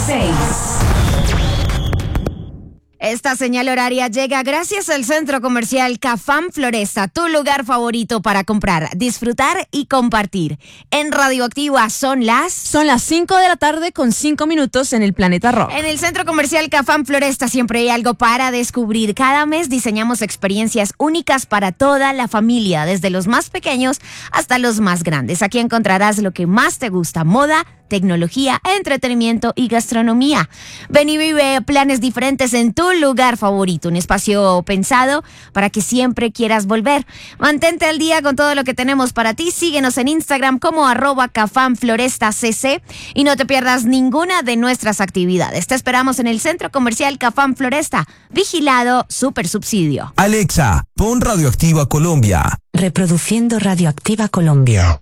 6. Esta señal horaria llega gracias al Centro Comercial Cafam Floresta, tu lugar favorito para comprar, disfrutar y compartir. En Radioactiva son las 5 de la tarde con 5 minutos en el Planeta Rock. En el Centro Comercial Cafam Floresta siempre hay algo para descubrir. Cada mes diseñamos experiencias únicas para toda la familia, desde los más pequeños hasta los más grandes. Aquí encontrarás lo que más te gusta: moda, tecnología, entretenimiento y gastronomía. Ven y vive planes diferentes en tu lugar favorito, un espacio pensado para que siempre quieras volver. Mantente al día con todo lo que tenemos para ti. Síguenos en Instagram como @CafamFlorestaCC y no te pierdas ninguna de nuestras actividades. Te esperamos en el Centro Comercial Cafam Floresta. Vigilado Super Subsidio. Alexa, pon Radioactiva Colombia. Reproduciendo Radioactiva Colombia.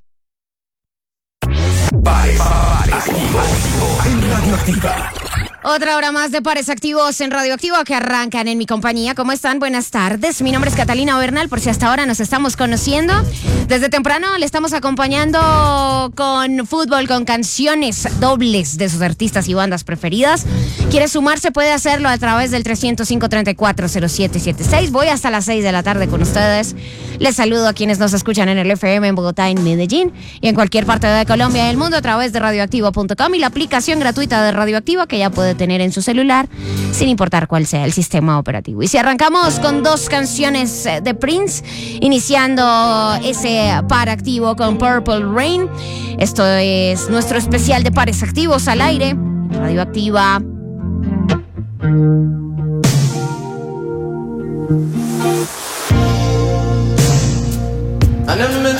Pares activos en Radioactiva. Otra hora más de Pares Activos en Radioactiva que arrancan en mi compañía. ¿Cómo están? Buenas tardes. Mi nombre es Catalina Bernal, por si hasta ahora nos estamos conociendo. Desde temprano le estamos acompañando con fútbol, con canciones dobles de sus artistas y bandas preferidas. ¿Quiere sumarse? Puede hacerlo a través del 305-340776. Voy hasta las 6 de la tarde con ustedes. Les saludo a quienes nos escuchan en el FM en Bogotá, en Medellín y en cualquier parte de Colombia y el mundo a través de radioactivo.com y la aplicación gratuita de Radioactiva que ya puede tener en su celular sin importar cuál sea el sistema operativo. Y si arrancamos con dos canciones de Prince, iniciando ese par activo con Purple Rain. Esto es nuestro especial de Pares Activos al aire, Radioactiva.